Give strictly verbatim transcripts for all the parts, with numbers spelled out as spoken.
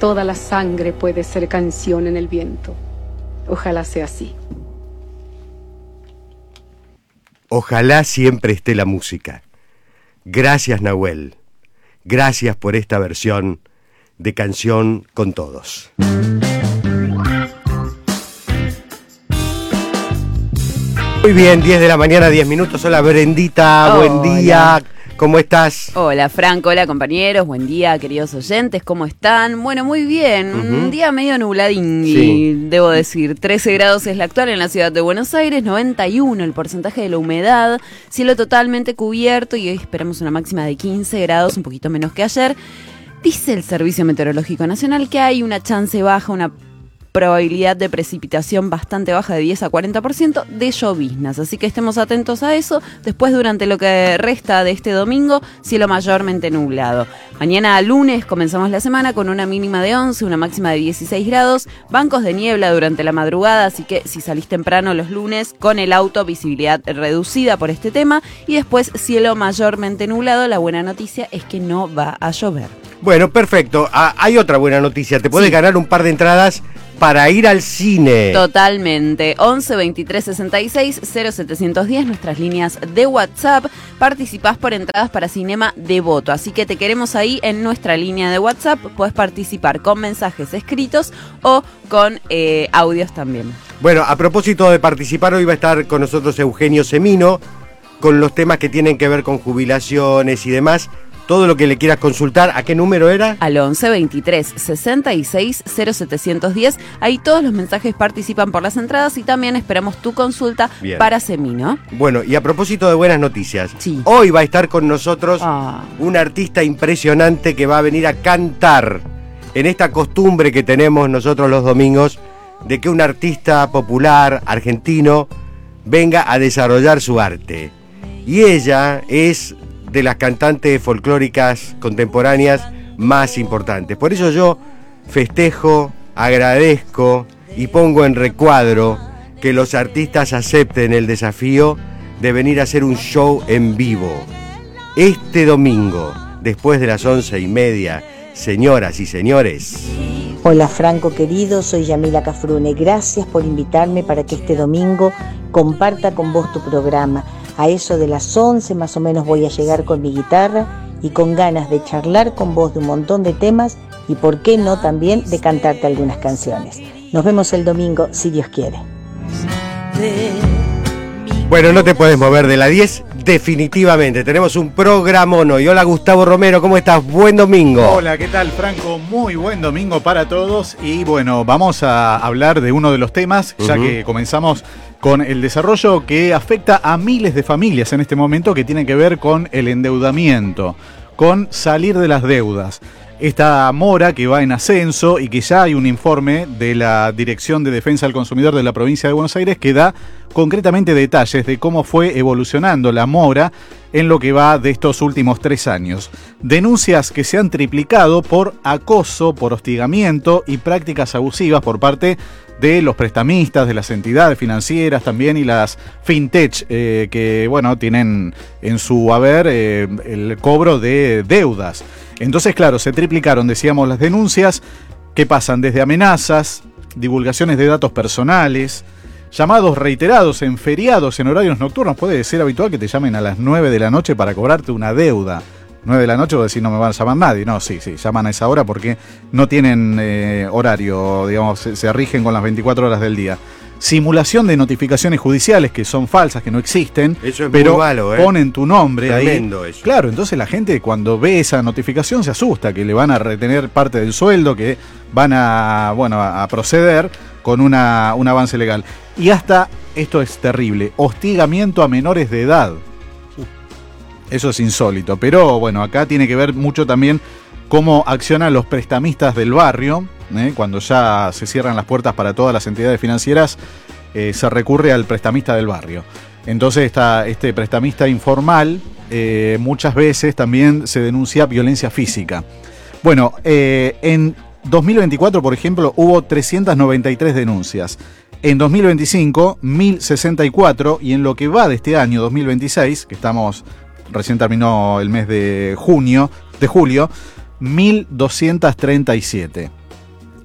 toda la sangre puede ser canción en el viento. Ojalá sea así. Ojalá siempre esté la música. Gracias, Nahuel. Gracias por esta versión de Canción con Todos. Muy bien, diez de la mañana, diez minutos. Hola, Brendita, Hola. Buen día. ¿Cómo estás? Hola, Franco. Hola, compañeros. Buen día, queridos oyentes. ¿Cómo están? Bueno, muy bien. Uh-huh. Un día medio nubladín, Sí. debo decir. trece grados es la actual en la ciudad de Buenos Aires, noventa y uno el porcentaje de la humedad, cielo totalmente cubierto y hoy esperamos una máxima de quince grados, un poquito menos que ayer. Dice el Servicio Meteorológico Nacional que hay una chance baja, una probabilidad de precipitación bastante baja de diez a cuarenta por ciento de lloviznas, así que estemos atentos a eso. Después, durante lo que resta de este domingo, cielo mayormente nublado. Mañana lunes comenzamos la semana con una mínima de once, una máxima de dieciséis grados, bancos de niebla durante la madrugada, así que si salís temprano los lunes con el auto, visibilidad reducida por este tema, y después cielo mayormente nublado. La buena noticia es que no va a llover. Bueno, perfecto. Ah, hay otra buena noticia. Te puedes Sí. ganar un par de entradas para ir al cine. Totalmente. once veintitrés sesenta y seis cero setecientos diez, nuestras líneas de WhatsApp. Participás por entradas para Cinema Devoto, así que te queremos ahí en nuestra línea de WhatsApp. Puedes participar con mensajes escritos o con eh, audios también. Bueno, a propósito de participar, hoy va a estar con nosotros Eugenio Semino con los temas que tienen que ver con jubilaciones y demás. Todo lo que le quieras consultar, ¿a qué número era? Al once veintitrés sesenta y seis cero setecientos diez. Ahí todos los mensajes participan por las entradas y también esperamos tu consulta. Bien. Para Semino. Bueno, y a propósito de buenas noticias, sí. Hoy va a estar con nosotros ah. un artista impresionante que va a venir a cantar en esta costumbre que tenemos nosotros los domingos de que un artista popular argentino venga a desarrollar su arte. Y ella es de las cantantes folclóricas contemporáneas más importantes. Por eso yo festejo, agradezco y pongo en recuadro que los artistas acepten el desafío de venir a hacer un show en vivo. Este domingo, después de las once y media, señoras y señores. Hola Franco querido, soy Yamila Cafrune. Gracias por invitarme para que este domingo comparta con vos tu programa. A eso de las once más o menos voy a llegar con mi guitarra y con ganas de charlar con vos de un montón de temas y por qué no también de cantarte algunas canciones. Nos vemos el domingo si Dios quiere. Bueno, no te puedes mover de la diez, definitivamente. Tenemos un programón hoy. Hola Gustavo Romero, ¿cómo estás? Buen domingo. Hola, ¿qué tal Franco? Muy buen domingo para todos. Y bueno, vamos a hablar de uno de los temas, ya uh-huh. que comenzamos con el desarrollo que afecta a miles de familias en este momento, que tiene que ver con el endeudamiento, con salir de las deudas. Esta mora que va en ascenso y que ya hay un informe de la Dirección de Defensa del Consumidor de la provincia de Buenos Aires que da concretamente detalles de cómo fue evolucionando la mora en lo que va de estos últimos tres años. Denuncias que se han triplicado por acoso, por hostigamiento y prácticas abusivas por parte de los prestamistas, de las entidades financieras también y las fintech eh, que, bueno, tienen en su haber eh, el cobro de deudas. Entonces, claro, se triplicaron, decíamos, las denuncias que pasan desde amenazas, divulgaciones de datos personales, llamados reiterados en feriados, en horarios nocturnos. Puede ser habitual que te llamen a las nueve de la noche para cobrarte una deuda. nueve de la noche, vos decís, no me van a llamar nadie. No, sí, sí, llaman a esa hora porque no tienen eh, horario, digamos, se, se rigen con las veinticuatro horas del día. Simulación de notificaciones judiciales que son falsas, que no existen, eso es pero muy malo, ¿eh? Ponen tu nombre. Tremendo ahí. Eso. Claro, entonces la gente cuando ve esa notificación se asusta, que le van a retener parte del sueldo, que van a, bueno, a proceder con una, un avance legal. Y hasta, esto es terrible, hostigamiento a menores de edad. Eso es insólito, pero bueno, acá tiene que ver mucho también cómo accionan los prestamistas del barrio. ¿eh? Cuando ya se cierran las puertas para todas las entidades financieras, eh, se recurre al prestamista del barrio. Entonces está este prestamista informal, eh, muchas veces también se denuncia violencia física. Bueno, eh, en dos mil veinticuatro, por ejemplo, hubo trescientas noventa y tres denuncias. En dos mil veinticinco, mil sesenta y cuatro, y en lo que va de este año dos mil veintiséis, que estamos, recién terminó el mes de junio, de julio, mil doscientas treinta y siete.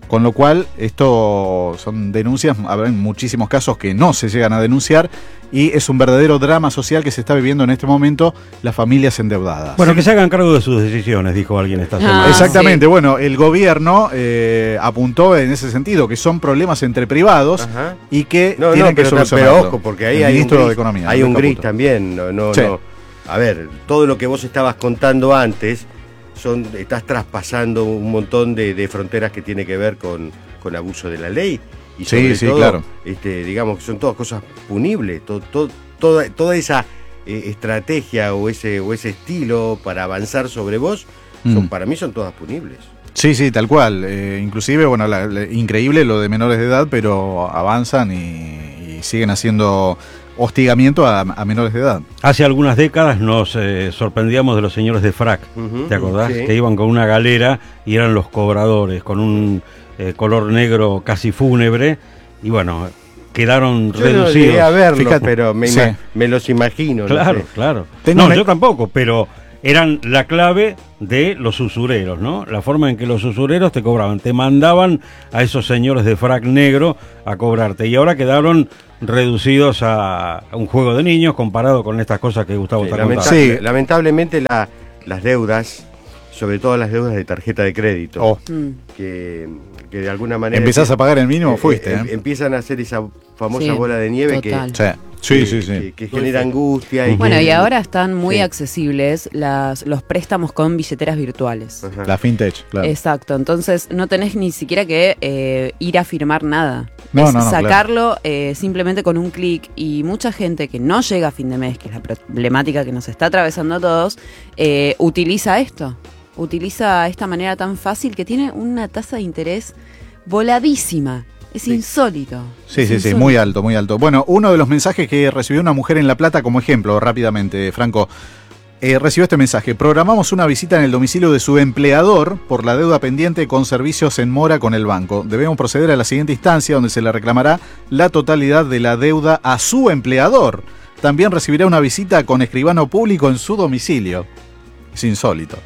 Con lo cual, esto son denuncias, habrá muchísimos casos que no se llegan a denunciar y es un verdadero drama social que se está viviendo en este momento, las familias endeudadas. Bueno, que se hagan cargo de sus decisiones, dijo alguien esta semana. Ah, Exactamente, sí. Bueno, el gobierno eh, apuntó en ese sentido, que son problemas entre privados Ajá. y que No, tienen no, que pero, solucionarlo. pero ojo, porque ahí El hay un ministro gris, de Economía. hay un Alberto gris Caputo. también. No, no, Sí. no. A ver, todo lo que vos estabas contando antes, son estás traspasando un montón de, de fronteras que tiene que ver con, con abuso de la ley. Y Sí, sobre sí, todo, claro. este, digamos que son todas cosas punibles. To, to, toda, toda esa eh, estrategia o ese, o ese estilo para avanzar sobre vos, son, Mm. para mí son todas punibles. Sí, sí, tal cual. Eh, inclusive, bueno, la- la- increíble lo de menores de edad, pero avanzan y, y siguen haciendo hostigamiento a, a menores de edad. Hace algunas décadas nos eh, sorprendíamos de los señores de frac, Ujú, ¿te acordás? sí. Que iban con una galera y eran los cobradores, con un eh, color negro casi fúnebre, y bueno, quedaron Yo no reducidos. llegué a verlo, Fíjate, pero me, sí. ima- me los imagino. no Claro, sé. claro. Tengo No, una- yo tampoco, pero eran la clave de los usureros, ¿no? La forma en que los usureros te cobraban, te mandaban a esos señores de frac negro a cobrarte, y ahora quedaron reducidos a, a un juego de niños comparado con estas cosas que Gustavo Sí, está lamenta- contando. Sí. Lamentablemente la- las deudas, sobre todo las deudas de tarjeta de crédito, Oh, Mm. que, que de alguna manera... empezás a pagar el mínimo, eh, fuiste, eh, ¿eh? Empiezan a hacer esa famosa Sí, bola de nieve que, total. Sí, que, sí, sí. que- que genera angustia. Y Bueno, que- y ahora están muy Sí. accesibles las, los préstamos con billeteras virtuales. Ajá. La fintech, claro. Exacto, entonces no tenés ni siquiera que eh, ir a firmar nada. No, Es no, no, sacarlo eh, simplemente con un clic, y mucha gente que no llega a fin de mes, que es la problemática que nos está atravesando a todos, eh, utiliza esto, utiliza esta manera tan fácil que tiene una tasa de interés voladísima. Es Sí. insólito. Sí, Es sí, sí, insólito. muy alto, muy alto. Bueno, uno de los mensajes que recibió una mujer en La Plata, como ejemplo, rápidamente, Franco, eh, recibió este mensaje. Programamos una visita en el domicilio de su empleador por la deuda pendiente con servicios en mora con el banco. Debemos proceder a la siguiente instancia, donde se le reclamará la totalidad de la deuda a su empleador. También recibirá una visita con escribano público en su domicilio. Es insólito.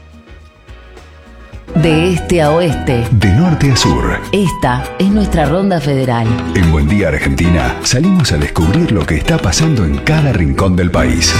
De este a oeste, De norte a sur, esta es nuestra ronda federal. en Buen Día Argentina, salimos a descubrir lo que está pasando en cada rincón del país.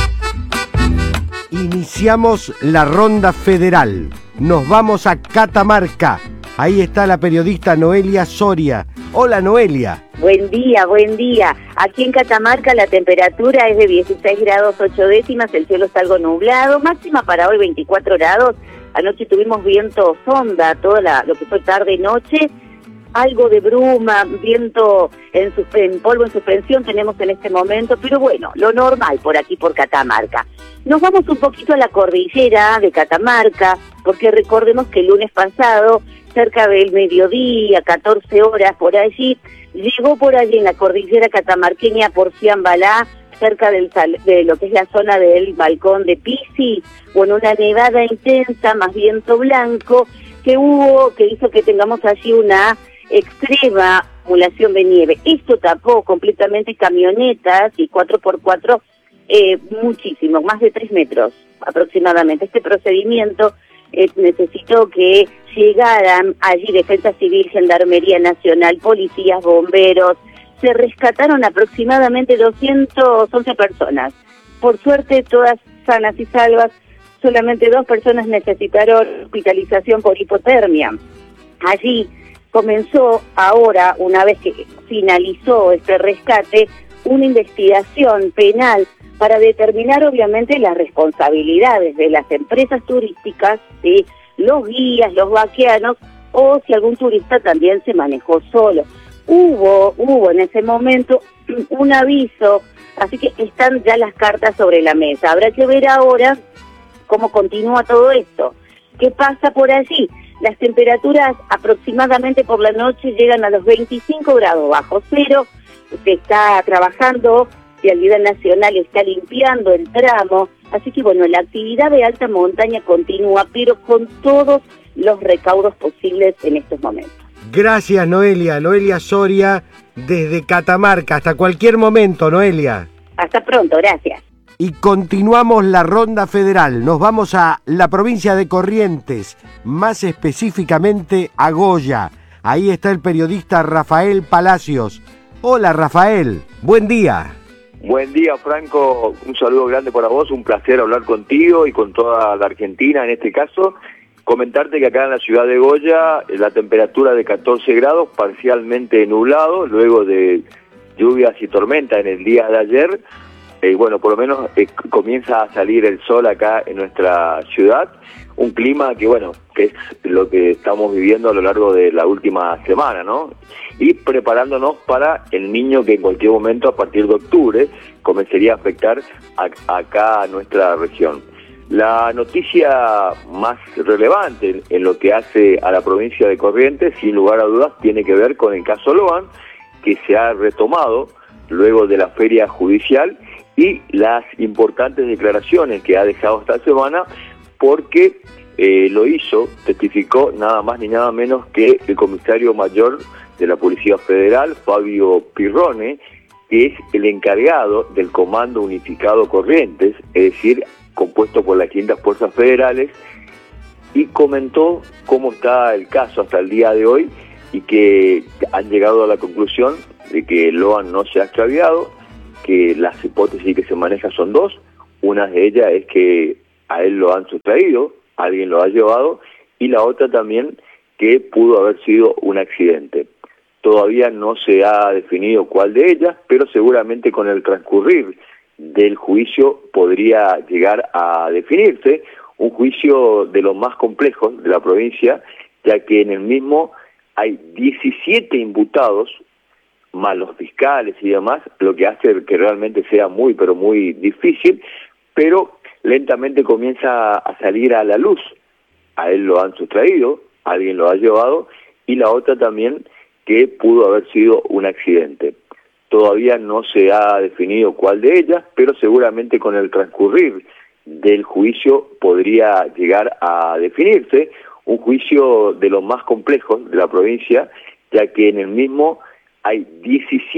Iniciamos la ronda federal. Nos vamos a Catamarca. Ahí está la periodista Noelia Soria. Hola, Noelia. Buen día, buen día. Aquí en Catamarca la temperatura es de dieciséis grados ocho décimas, el cielo está algo nublado, máxima para hoy veinticuatro grados. Anoche tuvimos viento sonda, toda la, lo que fue tarde y noche, algo de bruma, viento en, sus- en polvo en suspensión tenemos en este momento, pero bueno, lo normal por aquí por Catamarca. Nos vamos un poquito a la cordillera de Catamarca, porque recordemos que el lunes pasado, cerca del mediodía, catorce horas por allí, llegó por allí en la cordillera catamarqueña por Ciambalá, cerca del sal- de lo que es la zona del balcón de Pisi, bueno, una nevada intensa, más viento blanco, que hubo, que hizo que tengamos allí una extrema acumulación de nieve. Esto tapó completamente camionetas y cuatro por cuatro, eh, muchísimo, más de tres metros aproximadamente. Este procedimiento eh, necesitó que llegaran allí Defensa Civil, Gendarmería Nacional, policías, bomberos. Se rescataron aproximadamente doscientas once personas. Por suerte, todas sanas y salvas. Solamente dos personas necesitaron hospitalización por hipotermia. Allí comenzó ahora, una vez que finalizó este rescate, una investigación penal para determinar obviamente las responsabilidades de las empresas turísticas, ¿sí?, los guías, los vaqueanos, o si algún turista también se manejó solo. Hubo, hubo en ese momento un aviso, así que están ya las cartas sobre la mesa. Habrá que ver ahora cómo continúa todo esto. ¿Qué pasa por allí? Las temperaturas aproximadamente por la noche llegan a los veinticinco grados bajo cero. Se está trabajando, Vialidad Nacional está limpiando el tramo. Así que bueno, la actividad de alta montaña continúa, pero con todos los recaudos posibles en estos momentos. Gracias, Noelia. Noelia Soria desde Catamarca. Hasta cualquier momento, Noelia. Hasta pronto, gracias. Y continuamos la ronda federal. Nos vamos a la provincia de Corrientes, más específicamente a Goya. Ahí está el periodista Rafael Palacios. Hola Rafael, buen día. Buen día, Franco, un saludo grande para vos, un placer hablar contigo y con toda la Argentina en este caso. Comentarte que acá en la ciudad de Goya la temperatura de catorce grados, parcialmente nublado, luego de lluvias y tormenta en el día de ayer. Eh, bueno, por lo menos eh, comienza a salir el sol acá en nuestra ciudad. Un clima que, bueno, que es lo que estamos viviendo a lo largo de la última semana, ¿no? Y preparándonos para el niño que en cualquier momento, a partir de octubre, comenzaría a afectar a, acá a nuestra región. La noticia más relevante en, en lo que hace a la provincia de Corrientes, sin lugar a dudas, tiene que ver con el caso Loan, que se ha retomado luego de la feria judicial y las importantes declaraciones que ha dejado esta semana, porque eh, lo hizo, testificó nada más ni nada menos que el comisario mayor de la Policía Federal, Fabio Pirrone, que es el encargado del Comando Unificado Corrientes, es decir, compuesto por las quintas fuerzas federales, y comentó cómo está el caso hasta el día de hoy y que han llegado a la conclusión de que Loan no se ha extraviado, que las hipótesis que se manejan son dos. Una de ellas es que a él lo han sustraído, alguien lo ha llevado, y la otra también que pudo haber sido un accidente. Todavía no se ha definido cuál de ellas, pero seguramente con el transcurrir del juicio podría llegar a definirse, un juicio de los más complejos de la provincia, ya que en el mismo hay diecisiete imputados, más los fiscales y demás, lo que hace que realmente sea muy, pero muy difícil, pero lentamente comienza a salir a la luz. A él lo han sustraído, alguien lo ha llevado, y la otra también que pudo haber sido un accidente. Todavía no se ha definido cuál de ellas, pero seguramente con el transcurrir del juicio podría llegar a definirse, un juicio de los más complejos de la provincia, ya que en el mismo hay diecisiete